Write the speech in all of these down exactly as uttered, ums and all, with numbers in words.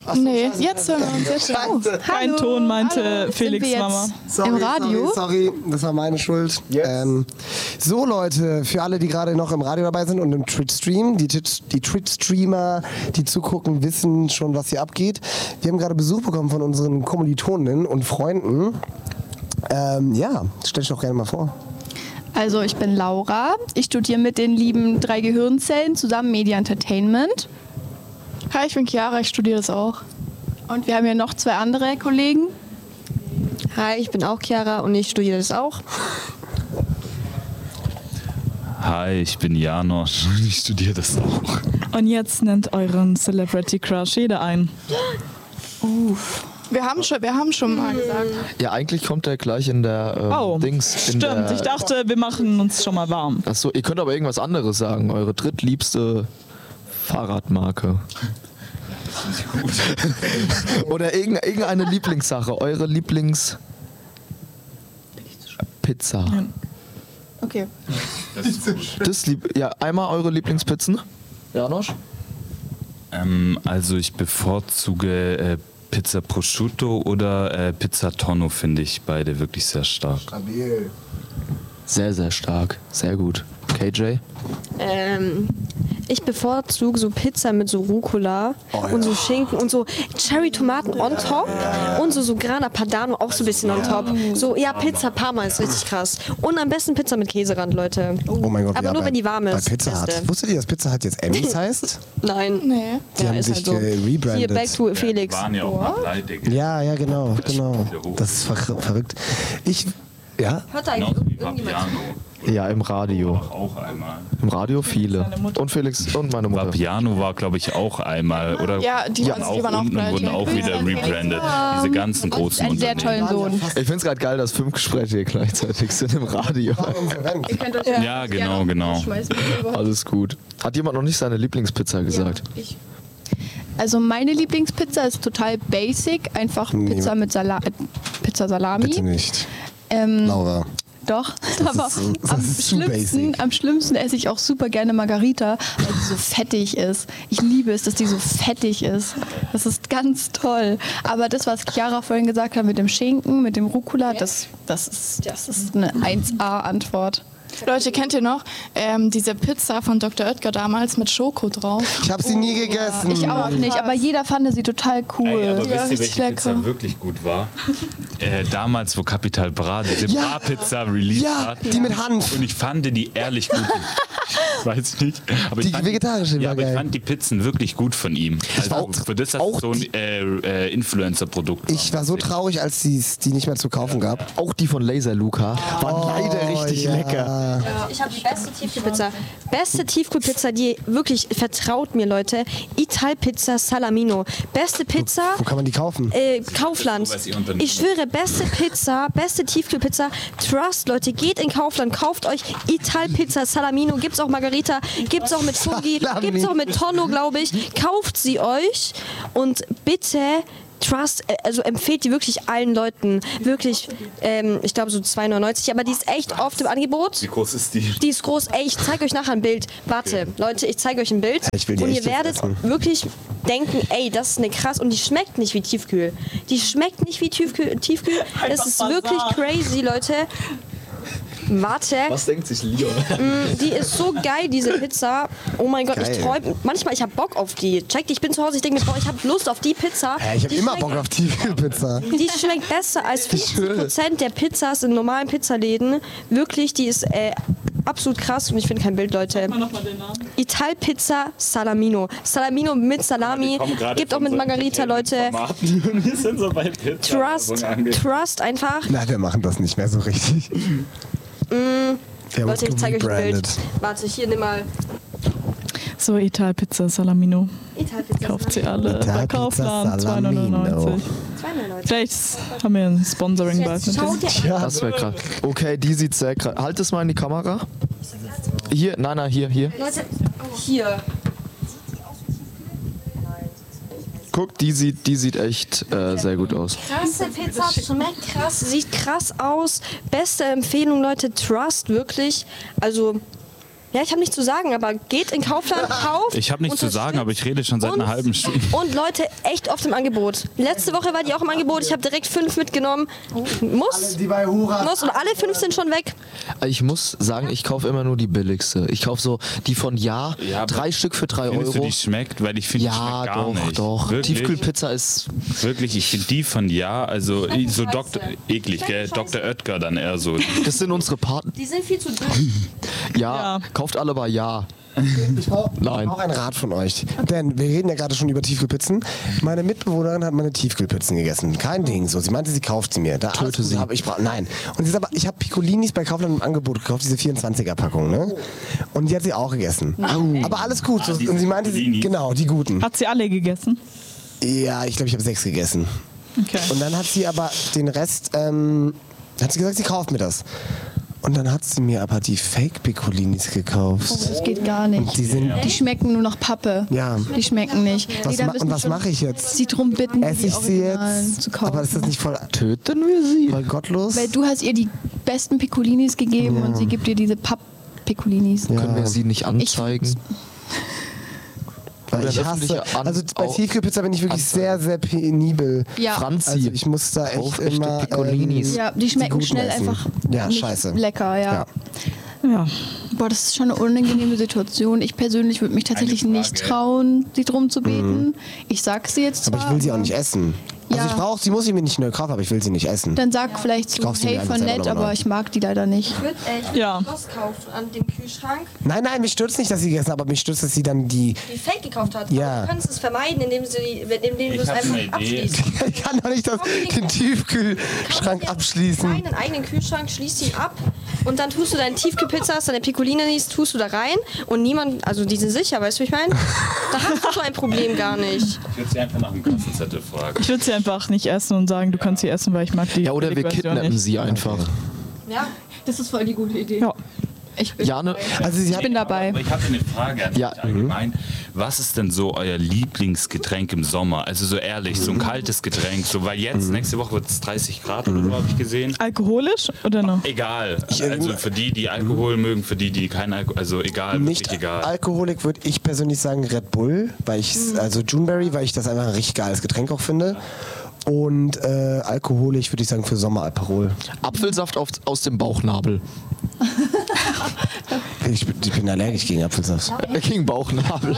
Ach so, nee, Scheiße. Jetzt hören wir uns jetzt schon. Oh, kein Ton, meinte Hallo. Felix Mama. Sorry, Im Radio? Sorry, sorry, das war meine Schuld. Yes. Ähm, so Leute, für alle, die gerade noch im Radio dabei sind und im Twitch-Stream, die, die Twitch-Streamer, die zugucken, wissen schon, was hier abgeht. Wir haben gerade Besuch bekommen von unseren Kommilitoninnen und Freunden. Ähm, ja, stell dich doch gerne mal vor. Also ich bin Laura, ich studiere mit den lieben drei Gehirnzellen zusammen Media Entertainment. Hi, ich bin Chiara, ich studiere das auch. Und wir haben hier noch zwei andere Kollegen. Hi, ich bin auch Chiara und ich studiere das auch. Hi, ich bin Janosch und ich studiere das auch. Und jetzt nennt euren Celebrity Crush jeder ein. Uff. Wir haben schon, wir haben schon mal gesagt. Ja, eigentlich kommt er gleich in der ähm, oh, Dings. In stimmt, der ich dachte, wir machen uns schon mal warm. Achso, ihr könnt aber irgendwas anderes sagen. Eure drittliebste Fahrradmarke. Oder irgendeine Lieblingssache. Eure Lieblings... Pizza. Okay. Das lieb ja, einmal eure Lieblingspizzen. Janosch? Ähm, also ich bevorzuge äh, Pizza Prosciutto oder äh, Pizza Tonno, finde ich beide wirklich sehr stark. Stabil. Sehr, sehr stark. Sehr gut. K J? Ähm, ich bevorzuge so Pizza mit so Rucola oh, ja. und so Schinken und so Cherry-Tomaten on top ja. und so, so Grana Padano auch so ein bisschen on top. So, ja, Pizza Parma ist richtig krass. Und am besten Pizza mit Käserand, Leute. Oh mein Gott, aber ja, nur bei, wenn die warm ist. Bei Pizza Hut. Wusstet ihr, dass Pizza Hut jetzt Emmys heißt? Nein. Nee. Die ja, haben ist sich halt so. gerebrandet. Hier, back to Felix. Ja, waren ja auch mal pleite, gell? Ja, ja, genau, genau. Das ist ver verrückt. Ich, ja? Hört eigentlich irgendjemand? Ja, im Radio. Auch einmal. Im Radio viele. Und Felix und meine Mutter. Vapiano war, glaube ich, auch einmal. Oder ja, die, ja, auch, die waren auch unten und wurden auch wieder rebrandet. Diese ganzen großen einen sehr tollen Sohn. Ich finde es gerade geil, dass fünf Gespräche hier gleichzeitig sind im Radio. Ja, ja, genau, genau. Alles gut. Hat jemand noch nicht seine Lieblingspizza gesagt? Ja, ich. Also meine Lieblingspizza ist total basic, einfach nee, Pizza mit Sala Pizza Salami. Bitte nicht. Ähm, Laura. Doch, das aber ist, das am, ist schlimmsten, am schlimmsten esse ich auch super gerne Margarita, weil die so fettig ist. Ich liebe es, dass die so fettig ist. Das ist ganz toll. Aber das, was Chiara vorhin gesagt hat mit dem Schinken, mit dem Rucola, das, das, ist, das ist eine eins A-Antwort. Leute, kennt ihr noch ähm, diese Pizza von Doktor Oetker damals mit Schoko drauf? Ich habe sie nie gegessen. Ich auch nicht, aber jeder fand sie total cool. Ey, aber ja, wisst ihr, welche lecker. Pizza wirklich gut war? äh, damals, wo Capital Bra diese ja. Bra-Pizza released ja, hat. Die mit Hanf. Und ich fand die ehrlich gut. Ich weiß nicht. Aber die ich fand, vegetarische ja, war aber geil. ich fand die Pizzen wirklich gut von ihm. Also auch, für das, dass es so ein äh, äh, Influencer-Produkt war. Ich war so traurig, als es die nicht mehr zu kaufen gab. Ja. Auch die von Laser Luca waren oh, leider richtig ja. lecker. Ja. Ich habe die beste Tiefkühlpizza. Beste Tiefkühlpizza, die wirklich, vertraut mir Leute, Italpizza Salamino. Beste Pizza. Wo, wo kann man die kaufen? Äh, Kaufland. Ich schwöre, beste Pizza, beste Tiefkühlpizza. Trust, Leute, geht in Kaufland, kauft euch Italpizza Salamino. Gibt's auch Margarita, gibt's auch mit Fungi, gibt's auch mit Tonno, glaube ich. Kauft sie euch und bitte Trust, also empfehlt die wirklich allen Leuten. Wirklich, ähm, ich glaube so zwei neunundneunzig, aber die ist echt oft im Angebot. Wie groß ist die? Die ist groß. Ey, ich zeige euch nachher ein Bild. Warte, okay. Leute, ich zeige euch ein Bild. Ich will die und echt ihr werdet essen. wirklich denken, ey, das ist eine krass. Und die schmeckt nicht wie Tiefkühl. Die schmeckt nicht wie Tiefkühl. Tiefkühl. Das ist wirklich crazy, Leute. Warte. Was denkt sich Leon? Mm, die ist so geil, diese Pizza. Oh mein Gott, geil. Ich träume. Manchmal, ich habe Bock auf die. Check, ich bin zu Hause, ich denke mir, boah, ich habe Lust auf die Pizza. Hä, ich habe immer Bock auf Tiefkühlpizza. Die schmeckt besser als fünfzig Prozent der Pizzas in normalen Pizzaläden. Wirklich, die ist äh, absolut krass und ich finde kein Bild, Leute. Italpizza Salamino. Salamino mit Salami. Gibt auch mit Margarita, Leute. Wir sind so bei Pizza. Trust, Trust einfach. Nein, wir machen das nicht mehr so richtig. Mm, Leute, ich zeige euch ein Bild. Warte, hier, nimm mal. So, Italpizza Salamino. Italpizza Kauft sie alle bei Kaufland, zwei neunundneunzig. Vielleicht haben wir ein Sponsoring bald mit dem. Ja, das wäre krass. Okay, die sieht sehr krass. Halt es mal in die Kamera. Hier, nein, nein, hier, hier. Leute, hier. Guck, die sieht, die sieht echt äh, sehr gut aus. Krasse Pizza, schmeckt krass, sieht krass aus. Beste Empfehlung, Leute, Trust, wirklich. Also, Ja, ich habe nichts zu sagen, aber geht in Kaufland, kauft. Ich habe nichts zu sagen, aber ich rede schon seit einer halben Stunde. Und Leute, echt oft im Angebot. Letzte Woche war die auch im Angebot. Ich habe direkt fünf mitgenommen. Muss. Die bei Hura. Muss. Und alle fünf sind schon weg. Ich muss sagen, ich kaufe immer nur die billigste. Ich kaufe so die von Ja, Ja, drei Stück für drei Findest Euro. du, die schmeckt? Weil ich finde, die Ja, schmeckt gar doch, nicht. doch. Wirklich? Tiefkühlpizza ist Wirklich, ich finde die von Ja, also so Doktor eklig, gell? Doktor Oetker dann eher so. Das sind unsere Partner. Die sind viel zu dünn. Ja, Ja. kauft alle bei Ja. Ich brauche Nein. auch einen Rat von euch. Denn wir reden ja gerade schon über Tiefkühlpizzen. Meine Mitbewohnerin hat meine Tiefkühlpizzen gegessen. Kein Ding so. Sie meinte, sie kauft sie mir. Da Töte sie. Hab ich bra- Nein. Und sie sagt aber, ich habe Piccolinis bei Kaufland im Angebot gekauft, diese vierundzwanziger-Packung, ne? Und die hat sie auch gegessen. Aber alles gut. So, und sie meinte, sie, Piccolinis. genau, die guten. Hat sie alle gegessen? Ja, ich glaube, ich habe sechs gegessen. Okay. Und dann hat sie aber den Rest, ähm, hat sie gesagt, sie kauft mir das. Und dann hat sie mir aber die Fake-Piccolinis gekauft. Oh, das geht gar nicht. Die sind, Die schmecken nur nach Pappe. ja. Die schmecken nicht. Was Nee, da ma- müssen und was schon mache ich jetzt? Sie drum bitten, Esse die ich sie Originalen jetzt? zu kaufen. Aber ist das nicht voll, Töten wir sie? voll gottlos? Weil du hast ihr die besten Piccolinis gegeben und sie gibt dir diese Papp-Piccolinis. Ja. Können wir sie nicht anzeigen? Weil Oder ich ein hasse, öffentlicher An- also bei Au- Tiefkühlpizza bin ich wirklich Anzeige. sehr, sehr penibel. Ja. Franzi. Also ich muss da echt Kauf echte immer... Piccolinis. Ja, die schmecken guten schnell essen. einfach Ja, nicht scheiße. lecker, ja. Ja. Ja. Boah, das ist schon eine unangenehme Situation. Ich persönlich würde mich tatsächlich Eine Frage. nicht trauen, sie drum zu beten. Ich sag's dir jetzt zwar. Mhm. Aber ich will sie auch nicht essen. Also Ja. ich brauche, sie muss ich mir nicht neu kaufen, aber ich will sie nicht essen. Dann sag vielleicht so, kauf sie mir hey, einfach von selber nett, noch mal. aber ich mag die leider nicht. Ich würde äh, Ja. Schloss kaufen an dem Kühlschrank, Nein, nein, mich stürzt nicht, dass sie gegessen hat, aber mich stürzt, dass sie dann die... die Fake gekauft hat. Ja. Aber du kannst es vermeiden, indem du, die, indem du es hab einfach eine Idee. abschließt. Ich kann doch nicht das, den Tiefkühlschrank abschließen. Nein, einen eigenen Kühlschrank, schließt ihn ab und dann tust du deine Tiefkühlpizzas, deine Piccolinis, tust du da rein und niemand, also die sind sicher, weißt du, wie ich meine? Da hast du so ein Problem gar nicht. Ich würde sie einfach nach dem Kassenzettel fragen. Ich würde sie einfach nicht essen und sagen, du kannst sie essen, weil ich mag die. Ja, oder wir Billigversion kidnappen nicht. sie einfach. Ja, das ist voll die gute Idee. Ja. Ich bin, Jane, Also sie ich hat, bin dabei. Aber ich habe eine Frage an Ja. dich allgemein. Was ist denn so euer Lieblingsgetränk im Sommer? Also so ehrlich, so ein kaltes Getränk. So, weil jetzt, nächste Woche wird es dreißig Grad oder so, habe ich gesehen. Alkoholisch oder noch? Egal. Also für die, die Alkohol mögen, für die, die kein Alkohol, also egal, nicht wirklich egal. Alkoholik würde ich persönlich sagen Red Bull, weil ich also Juneberry, weil ich das einfach ein richtig geiles Getränk auch finde. Und äh, alkoholisch würde ich sagen für Sommer Aperol. Apfelsaft auf, aus dem Bauchnabel. Ich, bin- ich bin allergisch gegen Apfelsaft. Äh, Gegen Bauchnabel.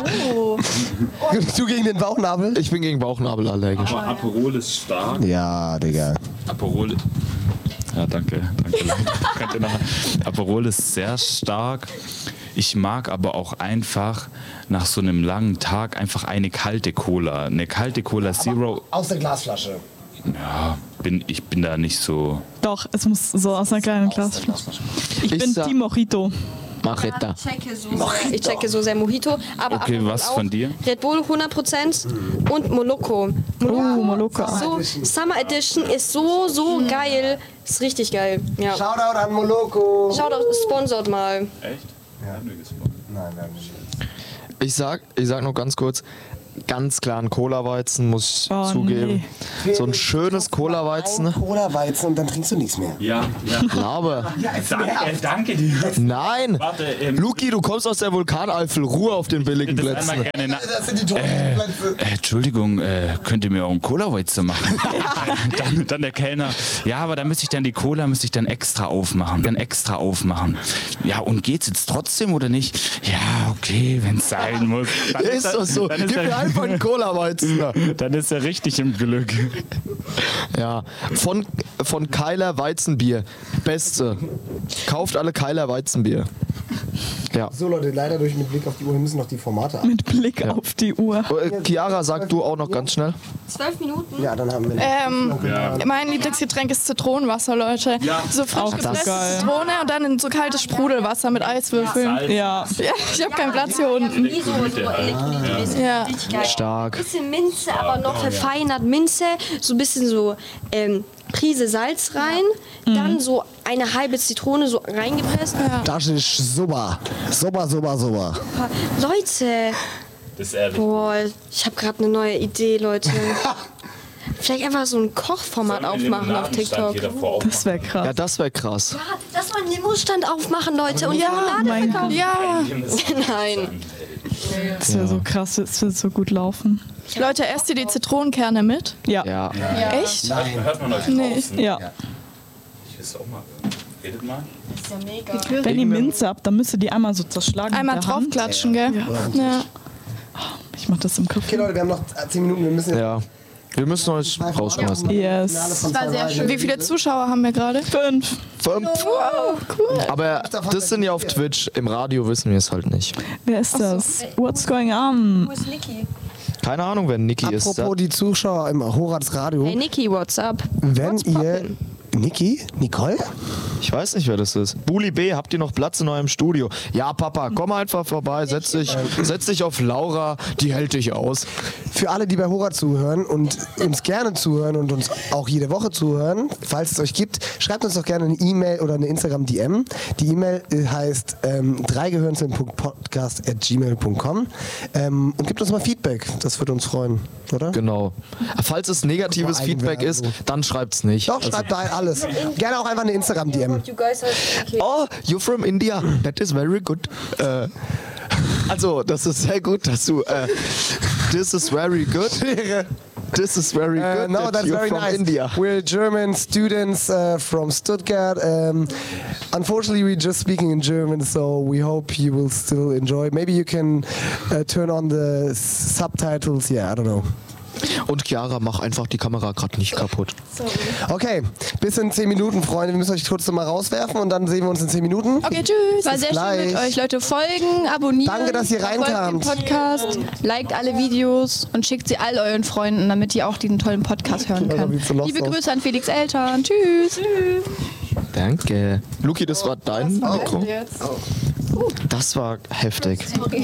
Du gegen den Bauchnabel? Ich bin gegen Bauchnabel allergisch. Aber Aperol ist stark. Ja, Digga. Aperol. Ja, danke. danke Leute. Könnt ihr nachher- Aperol ist sehr stark. Ich mag aber auch einfach nach so einem langen Tag einfach eine kalte Cola. Eine kalte Cola Zero. Aus der Glasflasche. Ja, bin, ich bin da nicht so. Doch, es muss so aus einer kleinen Glasflasche. Ich Ich bin sag- Team Mojito. Machetta. Ich checke so sehr, ich checke so sehr Mojito. Aber Okay, Aperol was auch. von dir? Red Bull hundert Prozent und Moloko. Oh, Molucca. So, Summer Edition ist so, so geil. Ist richtig geil. Ja. Shoutout an Moloko. Schaut auch, sponsort mal. Echt? Ja. Nein, nein, nicht. Ich sag, ich sag noch ganz kurz, ganz klaren Cola-Weizen, muss ich Oh, zugeben. So ein schönes Cola-Weizen. Ein Cola-Weizen und dann trinkst du nichts mehr. Ja, ja. Aber, Danke, danke dir. nein! Warte, ähm, Luki, du kommst aus der Vulkaneifel, Ruhe auf den billigen das einmal Plätzen. gerne na Das sind die Toastplätze. Äh, Entschuldigung, äh, könnt ihr mir auch einen Cola-Weizen machen? dann, dann der Kellner, ja, aber da müsste ich dann die Cola müsste ich dann extra aufmachen. Dann extra aufmachen. Ja, und geht's jetzt trotzdem oder nicht? Ja, okay, wenn's sein muss. Dann Ist er- doch so. Dann ist, Gib mir er, einfach einen Cola-Weizen. dann ist er richtig im Glück. Ja, von, von Keiler Weizenbier. Beste. Kauft alle Keiler Weizenbier. Ja. So Leute, leider durch mit Blick auf die Uhr, wir müssen noch die Formate ab. Mit Blick auf die Uhr. Äh, Chiara, sag du auch noch ganz schnell. Zwölf Minuten. Ja, dann haben wir Ähm, mein Lieblingsgetränk ist Zitronenwasser, Leute. So frisch Auch das gepresste geil. Zitrone und dann in so kaltes Sprudelwasser mit Eiswürfeln. Ja. Ja, ich habe keinen Platz hier unten. Wie so, so Elektrolyt. Ja. Richtig geil. Stark. Bisschen Minze, aber noch verfeinert. Minze, so ein bisschen so ähm, Prise Salz rein, dann so eine halbe Zitrone so reingepresst. Das ist super. Super, super, super. Leute, Das ist ehrlich. boah, ich habe gerade eine neue Idee, Leute. Vielleicht einfach so ein Kochformat aufmachen auf TikTok. Das wäre krass. Ja, das wäre krass. Ja, dass man einen Limostand aufmachen, Leute, und Ja, Limonade verkaufen. Ja. Nein. Das wäre so krass, das wird so gut laufen. Leute, esst ihr die Zitronenkerne mit? Ja. Ja. Echt? Nein. Hört man euch Nee. draußen? Ja. Ich will auch mal. Redet mal. Wenn ihr Minze habt, dann müsst ihr die einmal so zerschlagen. Einmal mit der Hand. draufklatschen, gell? Ja. Ich mach das im Kopf. Okay, Leute, wir haben noch zehn Minuten. Wir müssen jetzt Ja. Wir müssen euch rausschmeißen. Yes. das war sehr schön. Wie viele Zuschauer haben wir gerade? Fünf. Fünf. Wow, cool. Aber das sind ja auf Twitch. Im Radio wissen wir es halt nicht. Wer ist das? What's going on? Wo ist Niki? Keine Ahnung, wer Niki ist. Apropos die Zuschauer im Horaz Radio. Hey Niki, what's up? Wenn What's ihr. poppin'? Niki? Nicole? Ich weiß nicht, wer das ist. Buli B, habt ihr noch Platz in eurem Studio? Ja, Papa, komm einfach vorbei, setz dich, setz dich auf Laura, die hält dich aus. Für alle, die bei Hora zuhören und uns gerne zuhören und uns auch jede Woche zuhören, falls es euch gibt, schreibt uns doch gerne eine E-Mail oder eine Instagram-D M. Die E-Mail heißt ähm, dreigehirnzeln punkt podcast at gmail punkt com ähm, und gibt uns mal Feedback. Das würde uns freuen, oder? Genau. Falls es negatives Guck mal, Feedback ist, Eigenwerbung. dann schreibt's nicht. Doch, schreibt da alles. Gerne auch einfach eine Instagram-D M. Oh, you're from India. That is very good. Äh, also, das ist sehr gut, dass du. Äh, this is very good. This is very Uh, good. no, that that's you're very from nice. India. We're German students uh, from Stuttgart. Um, unfortunately, we're just speaking in German, so we hope you will still enjoy. Maybe you can uh, turn on the s- subtitles. Yeah, I don't know. Und Chiara, mach einfach die Kamera gerade nicht kaputt. Okay, bis in zehn Minuten, Freunde. Wir müssen euch trotzdem mal rauswerfen und dann sehen wir uns in zehn Minuten. Okay, tschüss. War sehr gleich. schön mit euch. Leute, folgen, abonnieren. Danke, dass ihr reinkamt. Folgt dem Podcast, liked alle Videos und schickt sie all euren Freunden, damit die auch diesen tollen Podcast hören Ja, können. wie zu lost Liebe aus. Grüße an Felix Eltern. Tschüss. Danke. Luki, das war dein Mikro? Jetzt. Das war heftig.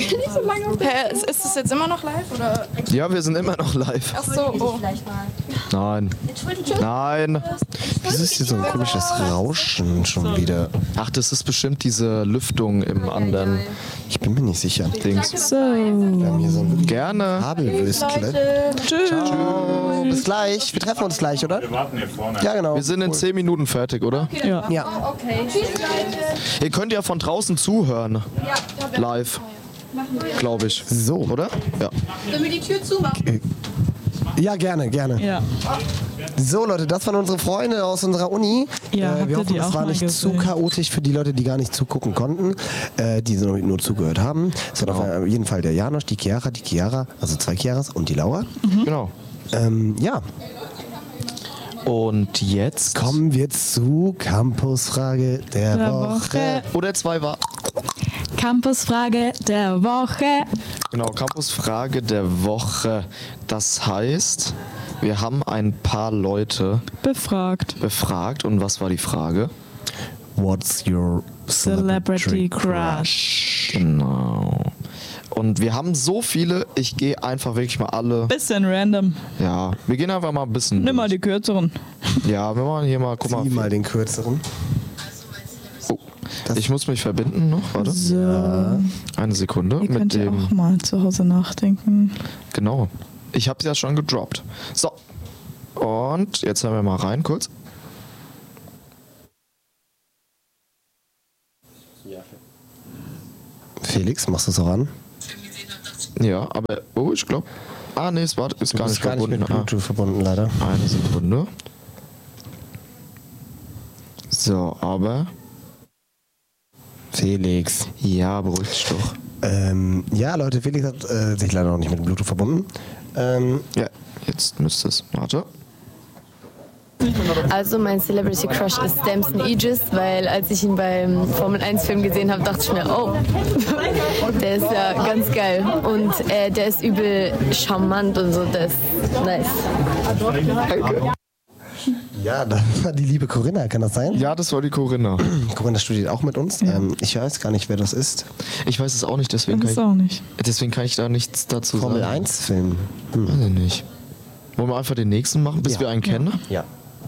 Hä, ist, ist das jetzt immer noch live? Oder? Ja, wir sind immer noch live. Ach so, oh. Nein. Nein. Wieso ist hier so ein komisches Rauschen schon wieder? Ach, das ist bestimmt diese Lüftung im anderen Ich bin mir nicht sicher. Dings. So. Wir haben hier so ein Gerne. Kabelwüstle. Tschüss. Ciao. Bis gleich. Wir treffen uns gleich, oder? Wir warten hier vorne. Ja, genau. Wir sind in zehn Minuten fertig, oder? Ja. Ja. Ihr könnt ja von draußen zuhören. Live. Glaube ich. So. Oder? Ja. Sollen wir die Tür zumachen? Ja, gerne, gerne. Ja. So, Leute, das waren unsere Freunde aus unserer Uni. Ja, äh, habt wir ihr hoffen, die es auch war mal nicht gesehen? zu chaotisch für die Leute, die gar nicht zugucken konnten, äh, die nur, nur zugehört haben. Es war auf jeden Fall der Janosch, die Chiara, die Chiara, also zwei Chiaras und die Laura. Genau. Ähm, ja, Und jetzt kommen wir zu Campusfrage der, Der Woche. Woche. Oder zwei war. Campusfrage der Woche. Genau, Campusfrage der Woche. Das heißt, wir haben ein paar Leute Befragt. befragt. Und was war die Frage? What's your Celebrity Crush. Genau. Und wir haben so viele, ich gehe einfach wirklich mal alle. Bisschen random. Ja, wir gehen einfach mal ein bisschen. Nimm mal durch. die kürzeren. Ja, wir machen hier mal, guck mal. Zieh mal den kürzeren. Oh, ich muss mich verbinden noch, warte. So. Eine Sekunde. Ihr Mit könnt ja dem. auch mal zu Hause nachdenken. Genau. Ich habe ja schon gedroppt. So. Und jetzt hören wir mal rein kurz. Felix, machst du es auch an? Ja, aber. Oh, ich glaube. Ah, nee, es war, ist Du gar bist nicht gar nicht verbunden. mit Bluetooth verbunden, leider. Ah, eine Sekunde. So, aber. Felix. Ja, beruhigt dich doch. Ähm, ja, Leute, Felix hat äh, sich leider noch nicht mit Bluetooth verbunden. Ähm, Ja, jetzt müsste es. Warte. Also mein Celebrity Crush ist Damson Idris, weil als ich ihn beim Formel eins Film gesehen habe, dachte ich mir, oh, der ist ja ganz geil und äh, der ist übel charmant und so, der ist nice. ja, das war die liebe Corinna, kann das sein? Ja, das war die Corinna. Corinna studiert auch mit uns. Ja. Ähm, ich weiß gar nicht, wer das ist. Ich weiß es auch nicht, deswegen Das kann ist ich, auch nicht. deswegen kann ich da nichts dazu Formel sagen. eins Film. Hm. Weiß ich nicht. Wollen wir einfach den nächsten machen, bis Ja. wir einen kennen? Ja.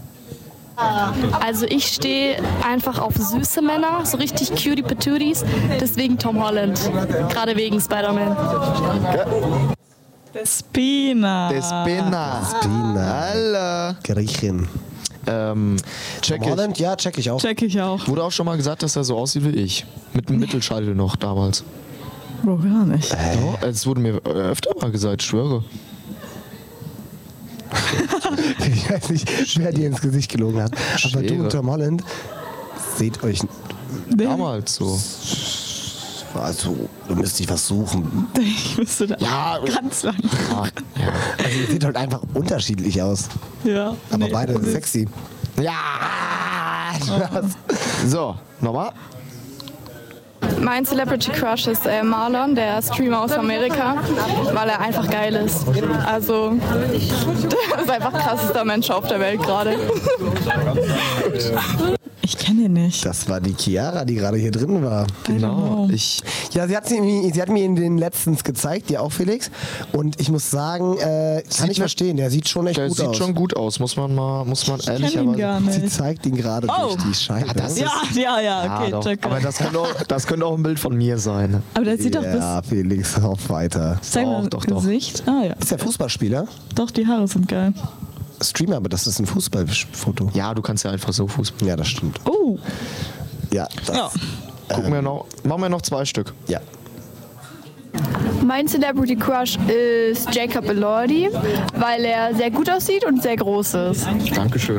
Also ich stehe einfach auf süße Männer, so richtig cutie patooties, deswegen Tom Holland, gerade wegen Spider-Man. Despina. Despina. Despina. Hallo. Griechin. Ähm, check Tom Holland? Ja, check ich auch. Check ich auch. Wurde auch schon mal gesagt, dass er so aussieht wie ich. Mit dem Mittelscheitel noch damals. Bro, gar nicht. Äh. Ja, es wurde mir öfter mal gesagt, ich schwöre. Ich weiß nicht, wer dir ins Gesicht gelogen hat. Aber du und Tom Holland seht euch damals so. Also, du müsst dich was suchen. Ich müsste da ja, ganz lang. Ja, ja. Also, ihr seht halt einfach unterschiedlich aus. Ja. Aber nee, beide sexy. Ja! So, nochmal. Mein Celebrity Crush ist äh, Marlon, der Streamer aus Amerika, weil er einfach geil ist. Also, der ist einfach krassester Mensch auf der Welt gerade. Ich kenne ihn nicht. Das war die Chiara, die gerade hier drin war. Genau. Ich ja, sie hat, sie, sie hat mir in den letztens gezeigt, dir auch, Felix. Und ich muss sagen, äh, kann ich verstehen, der sieht schon echt der gut sieht aus. schon gut aus, muss man mal, muss man Ich ehrlicherweise. gar nicht. Sie zeigt ihn gerade Oh. durch die Scheibe. Ja, das Ja, ja, ja, okay, doch. check. Aber das könnte, auch, das könnte auch ein Bild von mir sein. Aber der sieht doch ja, bis. Felix, auf weiter. Zeig mal Doch, das doch, doch. Gesicht. Ah ja. Ist der Fußballspieler? Doch, die Haare sind geil. Streamer, aber das ist ein Fußballfoto. Ja, du kannst ja einfach so Fußball. Ja, das stimmt. Oh. Ja, das, Ja. Gucken wir noch, machen wir noch zwei Stück. ja. Mein Celebrity Crush ist Jacob Elordi, weil er sehr gut aussieht und sehr groß ist. Dankeschön.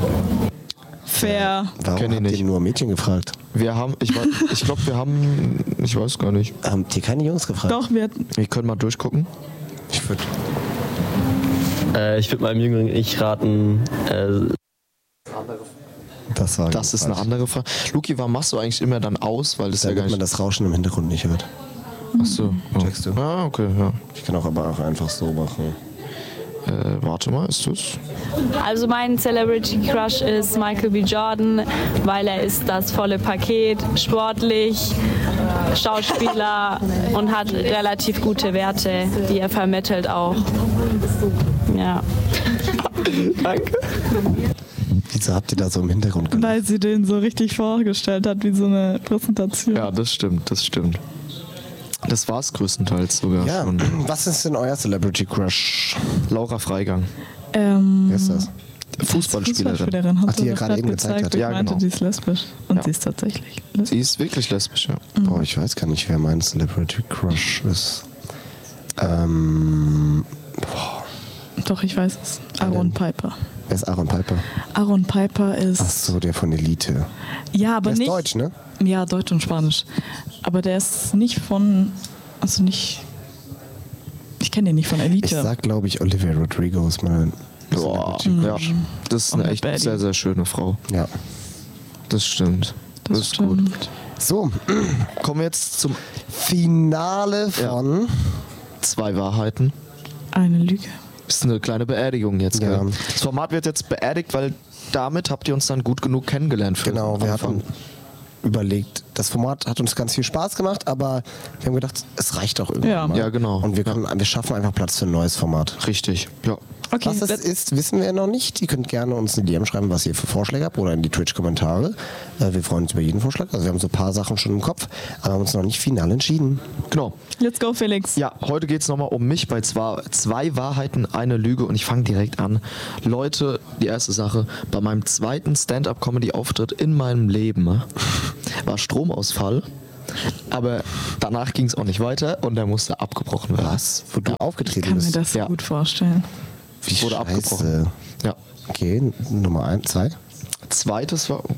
Fair. Warum Kenn ich habt ihr nicht. nur Mädchen gefragt? Wir haben, ich, weiß- ich glaube, wir haben, ich weiß gar nicht. Habt ihr keine Jungs gefragt? Doch, wir hatten. Wir können mal durchgucken. Ich würde. Äh, ich würde meinem jüngeren Ich raten, äh, Das war Das ist eine falsch. andere Frage. Luki, warum machst du eigentlich immer dann aus? Weil das ja Damit gar man nicht. das Rauschen im Hintergrund nicht hört. Achso. Checkst du? Ah, okay, ja. Ich kann auch aber auch einfach so machen. Äh, warte mal, ist das? Also mein Celebrity Crush ist Michael B. Jordan, weil er ist das volle Paket, sportlich, Schauspieler und hat relativ gute Werte, die er vermittelt auch. Ja. Danke. Wieso habt ihr da so im Hintergrund gelacht? Weil sie den so richtig vorgestellt hat, wie so eine Präsentation. Ja, das stimmt, das stimmt. Das war's größtenteils sogar Ja, schon. was ist denn euer Celebrity Crush? Laura Freigang. Ähm, Wer ist das? Fußballspielerin. Fußballspielerin hat Ach, die sie ihr doch gerade eben gezeigt gezeigt. hat. Ich Ja, meinte, genau. die ist lesbisch. Und Ja. sie ist tatsächlich lesbisch. Sie ist wirklich lesbisch, ja. Boah, ich weiß gar nicht, wer mein Celebrity Crush ist. Ähm. Boah, Doch, ich weiß es. Aaron Piper. wer ist Aaron Piper? Aaron Piper ist. Ach so, der von Elite. Ja, aber Der ist nicht. deutsch, ne? Ja, Deutsch und Spanisch. Aber der ist nicht von. Also nicht. Ich kenne den nicht von Elite. Ich sag, glaube ich, Olivia Rodrigo ist mein Boah, Celebrity ja. Crush. Das ist Und eine eine echt Baddie. sehr, sehr schöne Frau. Ja. Das stimmt. Das, ist gut. stimmt. So, Kommen wir jetzt zum Finale von. Zwei Wahrheiten. Eine Lüge. Das ist eine kleine Beerdigung jetzt. Ja. Gell? Das Format wird jetzt beerdigt, weil damit habt ihr uns dann gut genug kennengelernt. Für Genau, den wir Anfang. hatten überlegt, das Format hat uns ganz viel Spaß gemacht, aber wir haben gedacht, es reicht auch irgendwann Ja. mal. Ja, genau. Und wir, können, wir schaffen einfach Platz für ein neues Format. Richtig, ja. Okay, Was das das- ist, wissen wir noch nicht. Ihr könnt gerne uns eine D M schreiben, was ihr für Vorschläge habt oder in die Twitch-Kommentare. Äh, Wir freuen uns über jeden Vorschlag. Also wir haben so ein paar Sachen schon im Kopf, aber haben uns noch nicht final entschieden. Genau. Let's go, Felix. Ja, heute geht es nochmal um mich bei zwei, zwei Wahrheiten, eine Lüge und ich fange direkt an. Leute, die erste Sache, bei meinem zweiten Stand-Up-Comedy-Auftritt in meinem Leben äh, war Stromausfall, aber danach ging es auch nicht weiter und der musste abgebrochen werden. Was? Wo du Ich aufgetreten kann mir bist? das so Ja. gut vorstellen. Wie wurde scheiße. abgebrochen. Ja. Okay, Nummer eins, zwei. Zweites war,